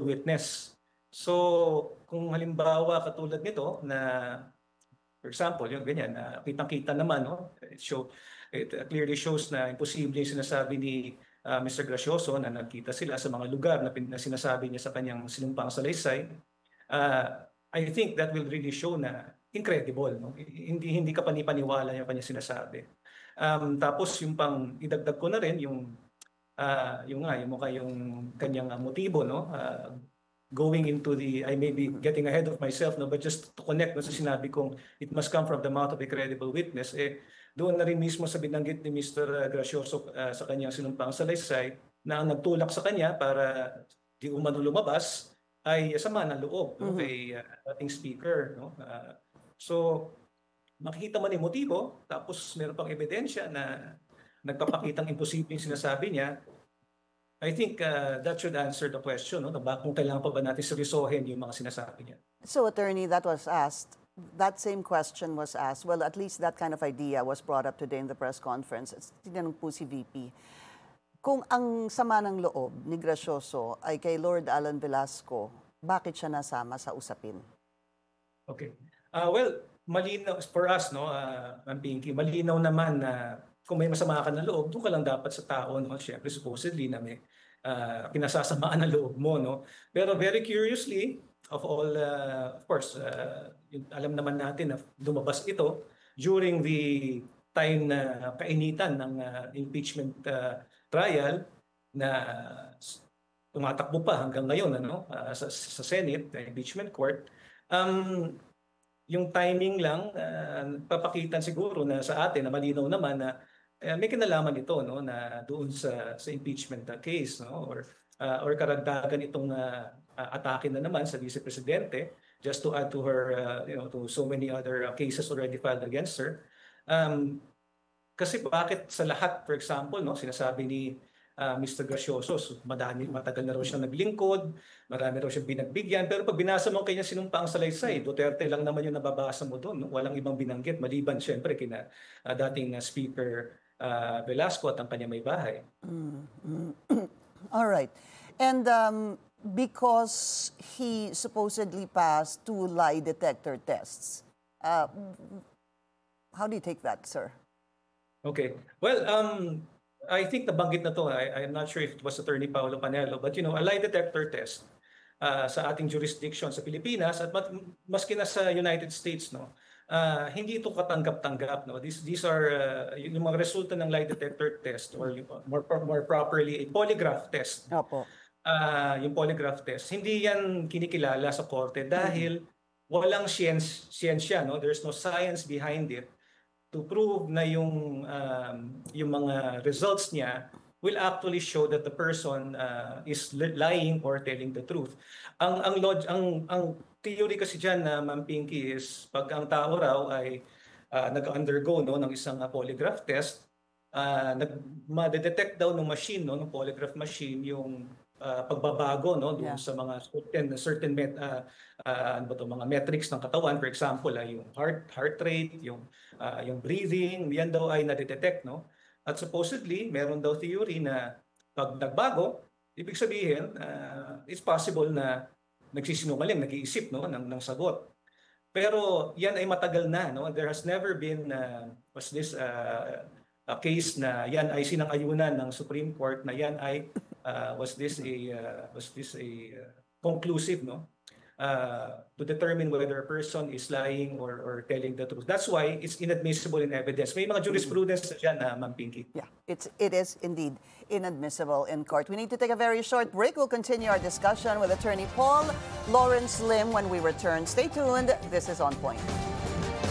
witness. So, kung halimbawa katulad nito na, for example, yung ganyan, kitang-kita naman, no? It clearly shows na imposible yung sinasabi ni Mr. Gracioso na nagkita sila sa mga lugar na sinasabi niya sa kanyang sinumpang salaysay. I think that will really show na incredible, no? Hindi ka panipaniwala yung kanyang sinasabi. Tapos yung pang idagdag ko na rin yung kanyang motibo, no? Going into I may be getting ahead of myself, no, but just to connect no, sa sinabi kong it must come from the mouth of a credible witness, doon na rin mismo sa binanggit ni Mr. Gracioso sa kanyang sinumpang salaysay na ang nagtulak sa kanya para di umano lumabas ay sama ng loob no, kay ating speaker. No? So, makikita man yung motibo, tapos meron pang ebidensya na nagpapakitang imposible yung sinasabi niya. I think that should answer the question, no? Kung kailangan pa ba natin seryosohin yung mga sinasabi niya. So, Attorney, that same question was asked. Well, at least that kind of idea was brought up today in the press conference. Tinanong po si VP. Kung ang sama ng loob ni Gracioso ay kay Lord Alan Velasco, bakit siya nasama sa usapin? Okay. Well, malinaw for us, no, Ma'am Pinky, malinaw naman na kung may masama ka ng loob, doon ka lang dapat sa tao, no? Siyempre, supposedly na may pinasasamaan ng loob mo, no? Pero very curiously, of course, alam naman natin na lumabas ito during the time na kainitan ng impeachment trial na tumatakbo pa hanggang ngayon, ano? Sa Senate, impeachment court. Yung timing lang, papakitan siguro na sa atin na malinaw naman na may kinalaman ito, no, na doon sa impeachment case, no, or karagdagan itong atake na naman sa Vice Presidente, just to add to her to so many other cases already filed against her. Kasi bakit sa lahat, for example, no, sinasabi ni Mr. Gracioso, matagal na raw siyang naglingkod, marami raw siyang binagbigyan, pero pag binasa mo kanya sinumpang salaysay, Duterte lang naman yung nababasa mo doon, no? Walang ibang binanggit, maliban siyempre kina dating Speaker Velasco at ang kanya may bahay. All right. And because he supposedly passed 2 lie detector tests, how do you take that, sir? Okay. Well, I think nabanggit na to. I'm not sure if it was Attorney Paolo Panelo, but a lie detector test sa ating jurisdiction sa Pilipinas at maski na sa United States, no, hindi ito katanggap-tanggap, no. These are yung mga resulta ng lie detector test or more properly a polygraph test. Opo. Yung polygraph test, hindi yan kinikilala sa korte dahil walang siyensya, no. There's no science behind it to prove na yung mga results niya will actually show that the person is lying or telling the truth. Ang theory kasi diyan na Ma'am Pinky is pag ang tao raw ay nag-undergo no ng isang polygraph test, ma-detect daw ng machine no ng polygraph machine yung pagbabago no doon sa mga certain mga metrics ng katawan, for example yung heart rate, yung breathing, yan daw ay na-detect, no. At supposedly meron daw theory na pag nagbago, ibig sabihin it's possible na nagsisinungaling, nag-iisip no ng sagot. Pero yan ay matagal na, no. There has never been a case na yan ay sinang-ayunan ng Supreme Court na yan ay was this a conclusive, no, to determine whether a person is lying or telling the truth. That's why it's inadmissible in evidence. May mga jurisprudence na dyan, Ma'am Pinky. Yeah, it is indeed inadmissible in court. We need to take a very short break. We'll continue our discussion with Attorney Paul Lawrence Lim when we return. Stay tuned. This is On Point.